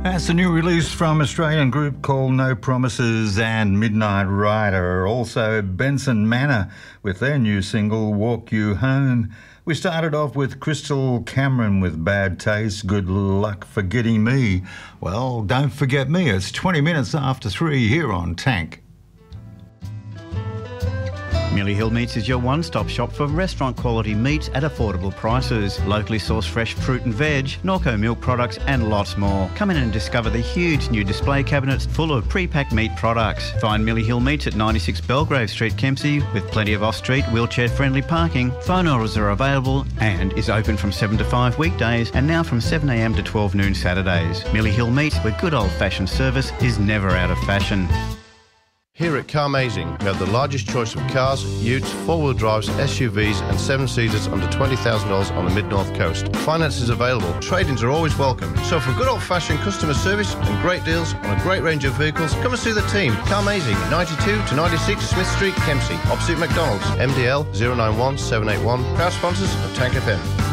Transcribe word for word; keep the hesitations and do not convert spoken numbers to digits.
That's the new release from Australian group called No Promises and Midnight Rider. Also Benson Manor with their new single Walk You Home. We started off with Crystal Cameron with Bad Taste, Good Luck Forgetting Me. Well, don't forget me. It's twenty minutes after three here on Tank. Millie Hill Meats is your one-stop shop for restaurant-quality meats at affordable prices. Locally sourced fresh fruit and veg, Norco milk products and lots more. Come in and discover the huge new display cabinets full of pre-packed meat products. Find Millie Hill Meats at ninety-six Belgrave Street, Kempsey, with plenty of off-street, wheelchair-friendly parking. Phone orders are available and is open from seven to five weekdays and now from seven a m to twelve noon Saturdays. Millie Hill Meats, where good old-fashioned service is never out of fashion. Here at Carmazing, we have the largest choice of cars, utes, four-wheel drives, S U Vs and seven-seaters under twenty thousand dollars on the mid-north coast. Finance is available. Trade-ins are always welcome. So for good old-fashioned customer service and great deals on a great range of vehicles, come and see the team. Carmazing, ninety-two to ninety-six Smith Street, Kempsey, opposite McDonald's. M D L zero nine one seven eight one. Proud sponsors of Tank F M.